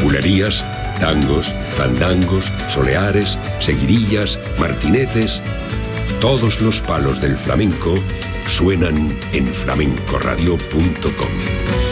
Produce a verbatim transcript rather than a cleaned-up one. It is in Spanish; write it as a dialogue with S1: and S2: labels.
S1: bulerías, tangos, fandangos, soleares, seguirillas, martinetes. Todos los palos del flamenco suenan en flamenco radio punto com.